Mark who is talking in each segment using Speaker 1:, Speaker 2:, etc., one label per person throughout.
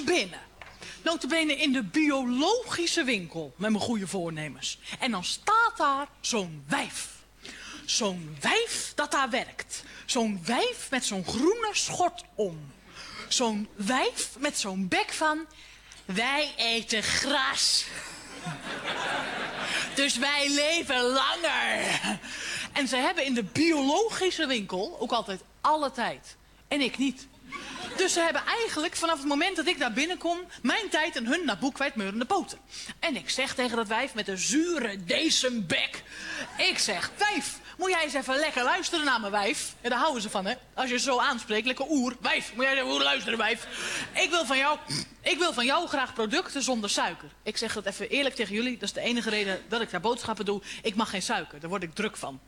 Speaker 1: binnen. Nota bene in de biologische winkel met mijn goede voornemens. En dan staat daar zo'n wijf. Zo'n wijf dat daar werkt. Zo'n wijf met zo'n groene schort om. Zo'n wijf met zo'n bek van... Wij eten gras. Dus wij leven langer. En ze hebben in de biologische winkel ook altijd alle tijd. En ik niet. Dus ze hebben eigenlijk vanaf het moment dat ik daar binnenkom... mijn tijd en hun naar boekwijd meurende poten. En ik zeg tegen dat wijf met een zure decembek... Ik zeg, wijf, moet jij eens even lekker luisteren naar mijn wijf? Ja, daar houden ze van, hè? Als je zo aanspreekt, lekker oer. Wijf, moet jij even oer luisteren, wijf? Ik wil van jou graag producten zonder suiker. Ik zeg dat even eerlijk tegen jullie. Dat is de enige reden dat ik daar boodschappen doe. Ik mag geen suiker, daar word ik druk van.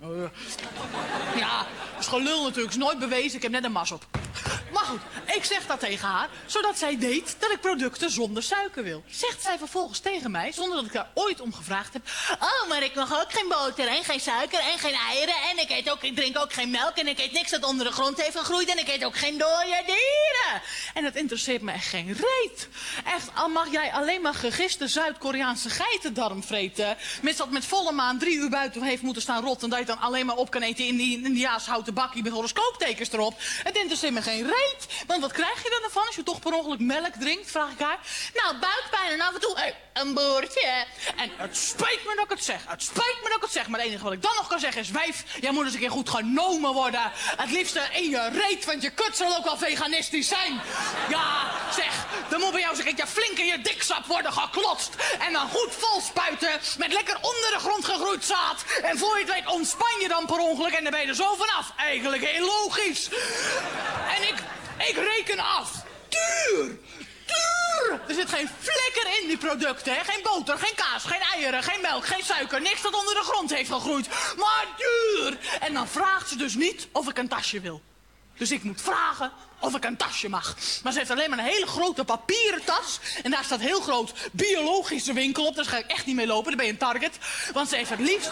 Speaker 1: Ja, dat is gewoon lul natuurlijk. Is nooit bewezen, ik heb net een mas op. Maar goed, ik zeg dat tegen haar, zodat zij weet dat ik producten zonder suiker wil. Zegt zij vervolgens tegen mij, zonder dat ik daar ooit om gevraagd heb... Oh, maar ik mag ook geen boter en geen suiker en geen eieren... en ik drink ook geen melk en ik eet niks dat onder de grond heeft gegroeid... en ik eet ook geen dode dieren. En dat interesseert me echt geen reet. Echt, al mag jij alleen maar gegiste Zuid-Koreaanse geitendarm vreten... mits dat met volle maan 3 uur buiten heeft moeten staan rotten... dat je dan alleen maar op kan eten in die Indiaas houten bakkie met horoscooptekens erop. Het interesseert me geen reet. Want wat krijg je er dan van als je toch per ongeluk melk drinkt, vraag ik haar. Nou, buikpijn en af en toe een boertje. En het spijt me dat ik het zeg. Het spijt me dat ik het zeg. Maar het enige wat ik dan nog kan zeggen is... Wijf, jij moet eens een keer goed genomen worden. Het liefste in je reet, want je kut zal ook wel veganistisch zijn. Ja, zeg, dan moet bij jou eens een keertje flink in je diksap worden geklotst. En dan goed vol spuiten met lekker onder de grond gegroeid zaad. En voor je het weet ontspan je dan per ongeluk en dan ben je er zo vanaf. Eigenlijk heel logisch. En ik reken af. Duur! Duur! Er zit geen flikker in die producten, hè? Geen boter, geen kaas, geen eieren, geen melk, geen suiker. Niks dat onder de grond heeft gegroeid. Maar duur! En dan vraagt ze dus niet of ik een tasje wil. Dus ik moet vragen of ik een tasje mag. Maar ze heeft alleen maar een hele grote papieren tas. En daar staat heel groot biologische winkel op. Daar ga ik echt niet mee lopen, dan ben je een target. Want ze heeft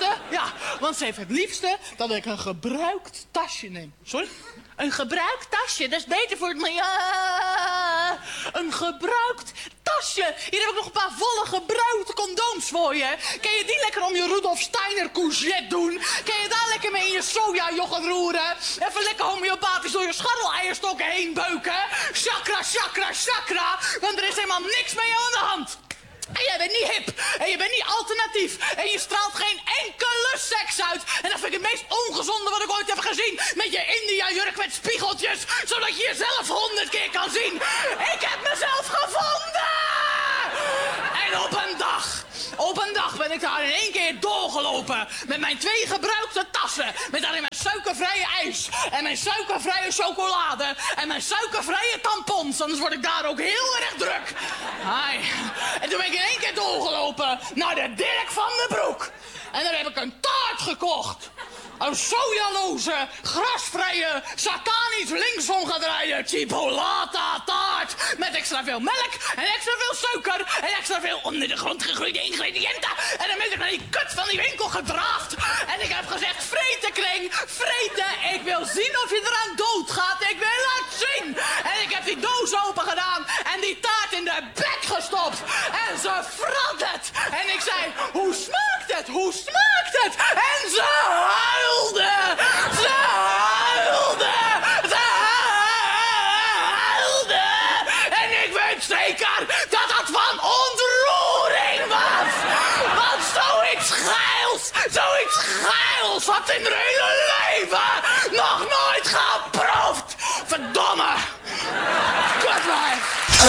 Speaker 1: het liefste dat ik een gebruikt tasje neem. Sorry? Een gebruikt tasje, dat is beter voor het milieu. Een gebruikt tasje. Hier heb ik nog een paar volle gebruikte condooms voor je. Kun je die lekker om je Rudolf Steiner courgette doen? Kun je daar lekker mee in je sojayoghurt roeren? Even lekker homeopathisch door je scharreleierstokken heen beuken? Chakra, chakra, chakra. Want er is helemaal niks mee aan de hand. En jij bent niet hip. En je bent niet alternatief. En je straalt geen enkele seks uit. En dat vind ik het meest ongezonde wat ik ooit heb gezien. Met je India-jurk met spiegeltjes. Zodat je jezelf 100 keer kan zien. Ik heb mezelf gevonden! En op een dag ben ik daar in 1 keer doorgelopen. Met mijn 2 gebruikte tassen. Met daarin mijn suikervrije ijs. En mijn suikervrije chocolade. En mijn suikervrije tampons. Anders word ik daar ook heel erg druk. Hai. En toen ben ik in 1 keer doorgelopen naar de Dirk van den Broek. En daar heb ik een taart gekocht. Een sojaloze, grasvrije, satanisch linksomgedraaide chipolata taart. Met extra veel melk en extra veel suiker en extra veel onder de grond gegroeide ingrediënten. En dan ben ik naar die kut van die winkel gedraafd. En ik heb gezegd, vreten kring, vreten. Ik wil zien of je eraan doodgaat. Ik wil het zien. En ik heb die doos open gedaan en die taart in de bek gestopt. En ze vrat het. En ik zei, hoe smaakt het? Hoe smaakt het? En ze huilde. Ze huilde! Ze huilde! En ik weet zeker dat dat van ontroering was! Want zoiets geils had in haar hele leven nog